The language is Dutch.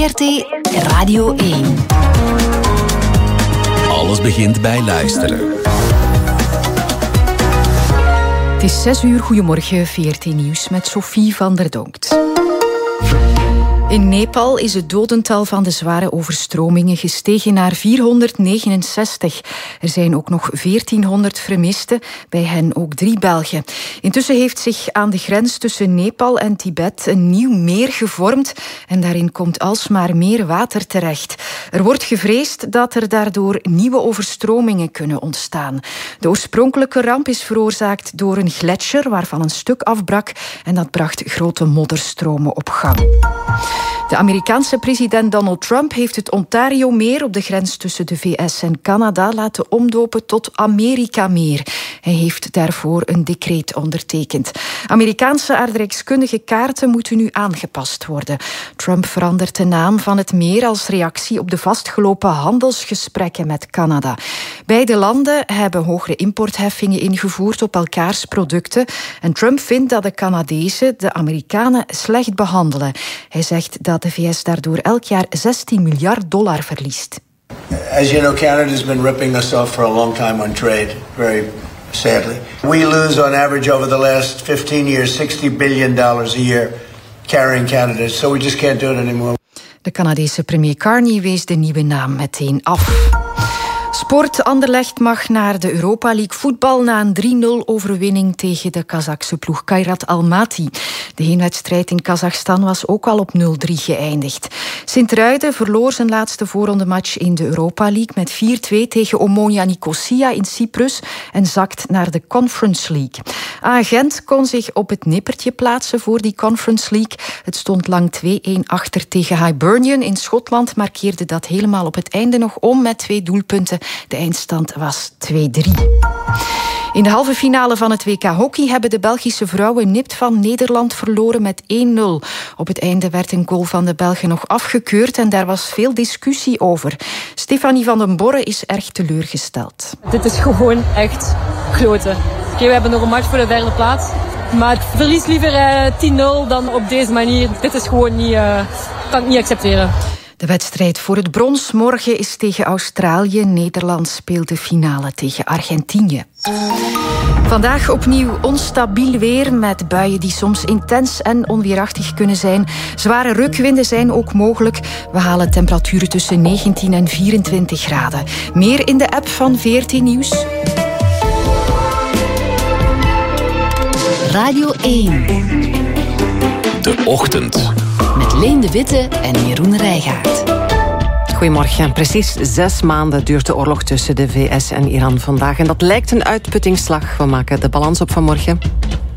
VRT Radio 1. Alles begint bij luisteren. Het is 6 uur. Goedemorgen, VRT Nieuws met Sophie van der Donkt. In Nepal is het dodental van de zware overstromingen gestegen naar 469. Er zijn ook nog 1400 vermisten, bij hen ook 3 Belgen. Intussen heeft zich aan de grens tussen Nepal en Tibet een nieuw meer gevormd en daarin komt alsmaar meer water terecht. Er wordt gevreesd dat er daardoor nieuwe overstromingen kunnen ontstaan. De oorspronkelijke ramp is veroorzaakt door een gletsjer waarvan een stuk afbrak en dat bracht grote modderstromen op gang. De Amerikaanse president Donald Trump heeft het Ontario-meer op de grens tussen de VS en Canada laten omdopen tot Amerika-meer. Hij heeft daarvoor een decreet ondertekend. Amerikaanse aardrijkskundige kaarten moeten nu aangepast worden. Trump verandert de naam van het meer als reactie op de vastgelopen handelsgesprekken met Canada. Beide landen hebben hogere importheffingen ingevoerd op elkaars producten. En Trump vindt dat de Canadezen de Amerikanen slecht behandelen. Hij zegt dat de VS daardoor elk jaar $16 miljard verliest. As you know, Canada's been ripping us off for a long time on trade, very sadly. We lose on average over the last 15 years $60 billion a year carrying Canada, so we just can't do it anymore. De Canadese premier Carney wees de nieuwe naam meteen af. Sport Anderlecht mag naar de Europa League voetbal na een 3-0 overwinning tegen de Kazachse ploeg Kairat Almaty. De heenwedstrijd in Kazachstan was ook al op 0-3 geëindigd. Sint-Truiden verloor zijn laatste voorrondematch in de Europa League met 4-2 tegen Omonia Nicosia in Cyprus en zakt naar de Conference League. Gent kon zich op het nippertje plaatsen voor die Conference League. Het stond lang 2-1 achter tegen Hibernian in Schotland, maar keerde dat helemaal op het einde nog om met 2 doelpunten. De eindstand was 2-3. In de halve finale van het WK Hockey hebben de Belgische vrouwen nipt van Nederland verloren met 1-0. Op het einde werd een goal van de Belgen nog afgekeurd en daar was veel discussie over. Stefanie van den Borre is erg teleurgesteld. Dit is gewoon echt kloten. Oké, we hebben nog een match voor de 3e plaats. Maar ik verlies liever 10-0 dan op deze manier. Dit is gewoon niet, kan ik niet accepteren. De wedstrijd voor het brons morgen is tegen Australië. Nederland speelt de finale tegen Argentinië. Vandaag opnieuw onstabiel weer met buien die soms intens en onweerachtig kunnen zijn. Zware rukwinden zijn ook mogelijk. We halen temperaturen tussen 19 en 24 graden. Meer in de app van VRT Nieuws. Radio 1. De Ochtend. Met Leen de Witte en Jeroen Rijgaard. Goedemorgen. Precies 6 maanden duurt de oorlog tussen de VS en Iran vandaag. En dat lijkt een uitputtingsslag. We maken de balans op vanmorgen.